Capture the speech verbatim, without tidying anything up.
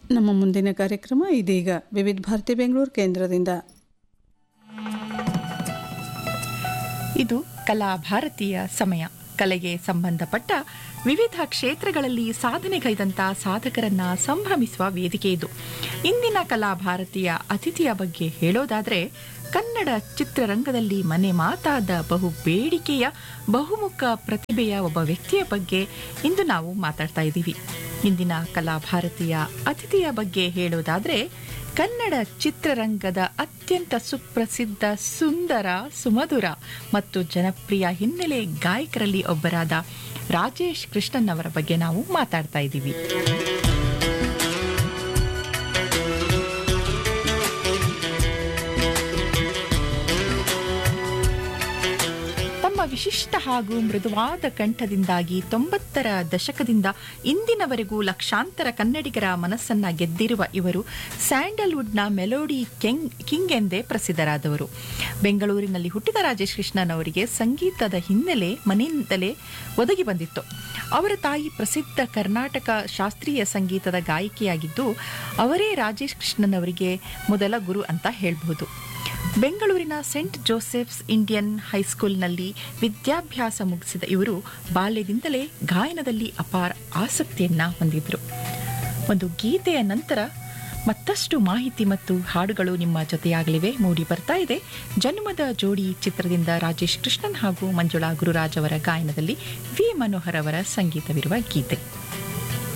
ನಮ್ಮ ಮುಂದಿನ ಕಾರ್ಯಕ್ರಮ ಇದೀಗ ವಿವಿಧ ಭಾರತಿ ಬೆಂಗಳೂರು ಕೇಂದ್ರದಿಂದ. ಇದು ಕಲಾ ಭಾರತೀಯ ಸಮಯ. ಕಲೆಗೆ ಸಂಬಂಧಪಟ್ಟ ವಿವಿಧ ಕ್ಷೇತ್ರಗಳಲ್ಲಿ ಸಾಧನೆಗೈದಂಥ ಸಾಧಕರನ್ನ ಸಂಭ್ರಮಿಸುವ ವೇದಿಕೆ ಇದು. ಇಂದಿನ ಕಲಾ ಭಾರತೀಯ ಅತಿಥಿಯ ಬಗ್ಗೆ ಹೇಳೋದಾದರೆ, ಕನ್ನಡ ಚಿತ್ರರಂಗದಲ್ಲಿ ಮನೆ ಮಾತಾದ ಬಹು ಬೇಡಿಕೆಯ ಬಹುಮುಖ ಪ್ರತಿಭೆಯ ಒಬ್ಬ ವ್ಯಕ್ತಿಯ ಬಗ್ಗೆ ಇಂದು ನಾವು ಮಾತಾಡ್ತಾ ಇದ್ದೀವಿ. ಇಂದಿನ ಕಲಾ ಭಾರತೀಯ ಅತಿಥಿಯ ಬಗ್ಗೆ ಹೇಳೋದಾದರೆ, ಕನ್ನಡ ಚಿತ್ರರಂಗದ ಅತ್ಯಂತ ಸುಪ್ರಸಿದ್ಧ, ಸುಂದರ, ಸುಮಧುರ ಮತ್ತು ಜನಪ್ರಿಯ ಹಿನ್ನೆಲೆ ಗಾಯಕರಲ್ಲಿ ಒಬ್ಬರಾದ ರಾಜೇಶ್ ಕೃಷ್ಣನ್ ಅವರ ಬಗ್ಗೆ ನಾವು ಮಾತಾಡ್ತಾ ಇದ್ದೀವಿ. ವಿಶಿಷ್ಟ ಹಾಗೂ ಮೃದುವಾದ ಕಂಠದಿಂದಾಗಿ ತೊಂಬತ್ತರ ದಶಕದಿಂದ ಇಂದಿನವರೆಗೂ ಲಕ್ಷಾಂತರ ಕನ್ನಡಿಗರ ಮನಸ್ಸನ್ನ ಗೆದ್ದಿರುವ ಇವರು ಸ್ಯಾಂಡಲ್ವುಡ್ನ ಮೆಲೋಡಿ ಕಿಂಗ್ ಕಿಂಗ್ ಎಂದೇ ಪ್ರಸಿದ್ಧರಾದವರು. ಬೆಂಗಳೂರಿನಲ್ಲಿ ಹುಟ್ಟಿದ ರಾಜೇಶ್ ಕೃಷ್ಣನ್ ಅವರಿಗೆ ಸಂಗೀತದ ಹಿನ್ನೆಲೆ ಮನೆಯಿಂದಲೇ ಒದಗಿ ಬಂದಿತ್ತು. ಅವರ ತಾಯಿ ಪ್ರಸಿದ್ಧ ಕರ್ನಾಟಕ ಶಾಸ್ತ್ರೀಯ ಸಂಗೀತದ ಗಾಯಕಿಯಾಗಿದ್ದು, ಅವರೇ ರಾಜೇಶ್ ಕೃಷ್ಣನ್ ಅವರಿಗೆ ಮೊದಲ ಗುರು ಅಂತ ಹೇಳಬಹುದು. ಬೆಂಗಳೂರಿನ ಸೆಂಟ್ ಜೋಸೆಫ್ಸ್ ಇಂಡಿಯನ್ ಹೈಸ್ಕೂಲ್ನಲ್ಲಿ ವಿದ್ಯಾಭ್ಯಾಸ ಮುಗಿಸಿದ ಇವರು ಬಾಲ್ಯದಿಂದಲೇ ಗಾಯನದಲ್ಲಿ ಅಪಾರ ಆಸಕ್ತಿಯನ್ನ ಹೊಂದಿದ್ರು. ಒಂದು ಗೀತೆಯ ನಂತರ ಮತ್ತಷ್ಟು ಮಾಹಿತಿ ಮತ್ತು ಹಾಡುಗಳು ನಿಮ್ಮ ಜೊತೆಯಾಗಲಿವೆ. ಮೂಡಿ ಬರ್ತಾ ಇದೆ ಜನ್ಮದ ಜೋಡಿ ಚಿತ್ರದಿಂದ ರಾಜೇಶ್ ಕೃಷ್ಣನ್ ಹಾಗೂ ಮಂಜುಳಾ ಗುರುರಾಜ್ ಅವರ ಗಾಯನದಲ್ಲಿ ವಿ ಮನೋಹರ್ ಅವರ ಸಂಗೀತವಿರುವ ಗೀತೆ.